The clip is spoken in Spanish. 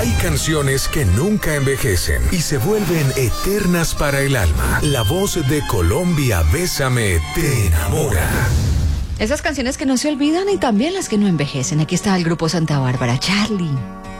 Hay canciones que nunca envejecen y se vuelven eternas para el alma. La voz de Colombia, Bésame, te enamora. Esas canciones que no se olvidan y también las que no envejecen. Aquí está el grupo Santa Bárbara, Charlie.